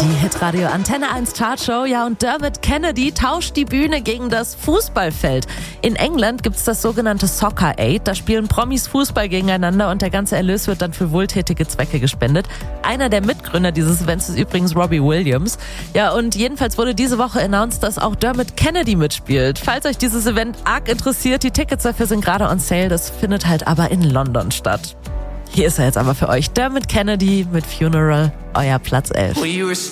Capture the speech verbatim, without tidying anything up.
Die Hitradio Antenne eins Chartshow. Ja, und Dermot Kennedy tauscht die Bühne gegen das Fußballfeld. In England gibt's das sogenannte Soccer Aid. Da spielen Promis Fußball gegeneinander und der ganze Erlös wird dann für wohltätige Zwecke gespendet. Einer der Mitgründer dieses Events ist übrigens Robbie Williams. Ja, und jedenfalls wurde diese Woche announced, dass auch Dermot Kennedy mitspielt. Falls euch dieses Event arg interessiert, die Tickets dafür sind gerade on sale. Das findet halt aber in London statt. Hier ist er jetzt aber für euch. Dermot Kennedy mit Funeral, euer Platz elf.